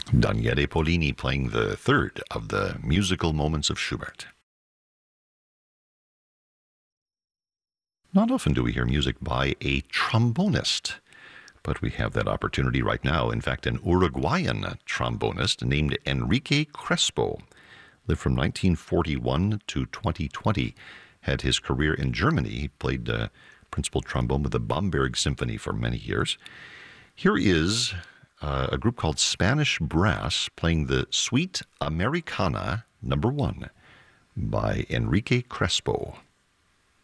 Daniele Polini playing the third of the musical moments of Schubert. Not often do we hear music by a trombonist, but we have that opportunity right now. In fact, an Uruguayan trombonist named Enrique Crespo lived from 1941 to 2020, had his career in Germany. He played principal trombone with the Bamberg Symphony for many years. Here is a group called Spanish Brass playing the Suite Americana No. 1 by Enrique Crespo.